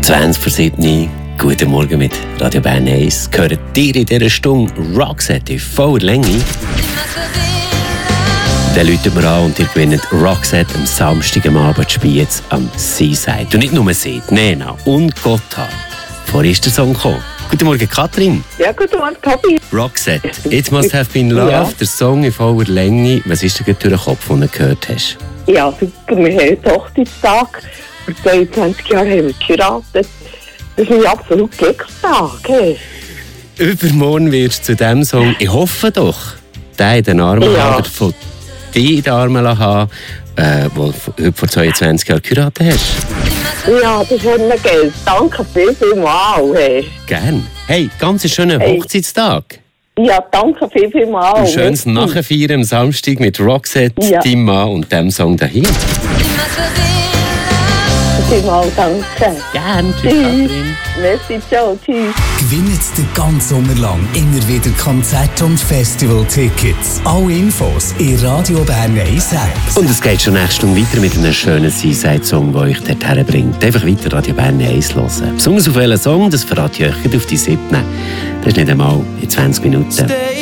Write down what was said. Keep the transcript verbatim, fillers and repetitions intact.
zwanzig vor sieben. Guten Morgen mit Radio Bern eins. Gehört dir in dieser Stunde Roxette in voller Länge? Dann läutet wir an und ihr gewinnt Roxette am Samstag am Abend Spiez am Seaside. Und nicht nur sie, Nena und Gotthard. Vorher ist der Song gekommen. Guten Morgen, Katrin. Ja, guten Morgen, Tobi. Roxette, It Must Have Been Love, ja. Der Song in voller Länge. Was ist dir durch den Kopf, den du gehört hast? Ja, super. Wir haben einen Hochzeitstag. Vor zweiundzwanzig Jahren haben wir geheiratet. Das ist ein absolut Glückstag. Hey. Übermorgen wirst du zu diesem Song, ich hoffe doch, den in den Armen ja. haben, von dir in den Armen haben, äh, wo du heute vor zweiundzwanzig Jahren geheiratet hast. Ja, das hat mir Geld. Danke viel, viel mal. Hey. Gern. Hey, ganz einen schönen hey. Hochzeitstag. Ja, danke viel, viel mal. Ein schönes Nachfeiern am Samstag mit Roxette, ja. deinem Mann und dem Song dahin. Vielmals danke. Gerne. Tschüss, Katrin. Merci, ciao, tschüss. Gewinnt den ganzen Sommer lang immer wieder Konzert- und Festival-Tickets. Alle Infos in Radio Bern eins sechs. Und es geht schon nächste Stunde weiter mit einem schönen Seaside-Song, der euch dorthin bringt. Einfach weiter Radio Bern eins hören. Besonders auf welchen Song, das verrate ich euch auf die siebten. Das ist nicht einmal in zwanzig Minuten.